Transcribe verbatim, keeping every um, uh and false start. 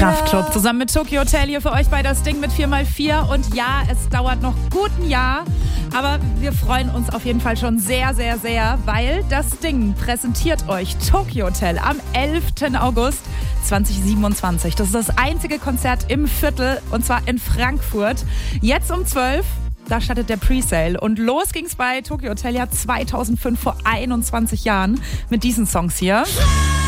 Kraftklub zusammen mit Tokyo Hotel hier für euch bei das Ding mit vier mal vier. Und ja, es dauert noch gut ein Jahr, aber wir freuen uns auf jeden Fall schon sehr, sehr, sehr, weil das Ding präsentiert euch Tokyo Hotel am elften August zweitausendsiebenundzwanzig. Das ist das einzige Konzert im Viertel und zwar in Frankfurt. Jetzt um zwölf. Da startet der Presale und los ging's bei Tokyo Hotel ja zweitausendfünf, vor einundzwanzig Jahren, mit diesen Songs hier.